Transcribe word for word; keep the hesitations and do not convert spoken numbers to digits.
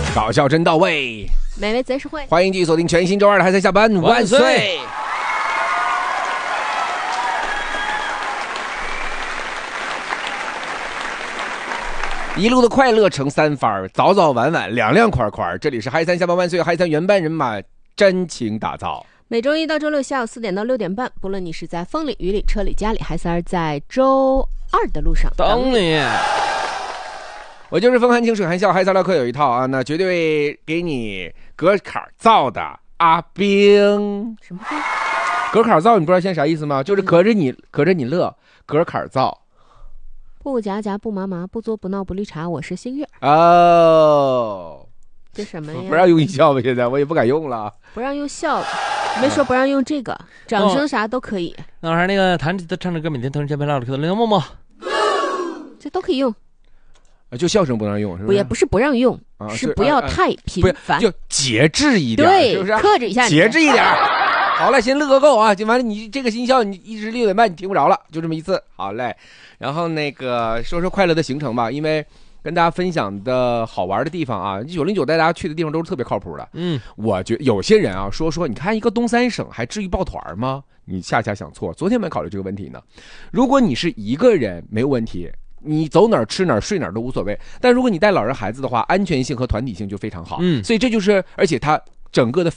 搞笑真到位， 美味贼实惠。 欢迎继续锁定全新周二的嗨森下班万岁！一路的快乐成三番，早早晚晚两两块块。这里是嗨森下班万岁，嗨森原班人马真情打造。 每周一到周六下午四点到六点半，不论你是在风里、雨里、车里、家里，嗨森儿在周二的路上等你。 我就是风寒清水含笑，嗨森唠嗑有一套啊，那绝对给你隔坎造的阿兵。 什么？ 隔坎造你不知道现在啥意思吗？就是隔着你隔着你乐，隔坎造。 不夹夹不麻麻，不作不闹不绿茶，我是星月。 哦， 这什么呀？ 不让用音效吧？现在我也不敢用了。 不让用笑，没说不让用这个，掌声啥都可以。 那玩意儿那个弹吉他唱着歌，每天同时见面唠嗑的林默默， 这都可以用。 就笑声不让用，是不是？ 不也不是不让用， 啊、 是不要太频繁， 就节制一点， 对， 是不是？ 克制一下， 节制一点。好嘞，先乐个够啊！就完了，你这个音效你一直六点半你听不着了，就这么一次。好嘞，然后那个说说快乐的行程吧，因为跟大家分享的好玩的地方啊，九零九带大家去的地方都是特别靠谱的。 嗯， 我觉得有些人啊说说，你看一个东三省还至于抱团吗？你恰恰想错。昨天没考虑这个问题呢。如果你是一个人没有问题，你走哪儿吃哪儿睡哪儿都无所谓。但如果你带老人孩子的话，安全性和团体性就非常好。 嗯， 所以这就是，而且它整个的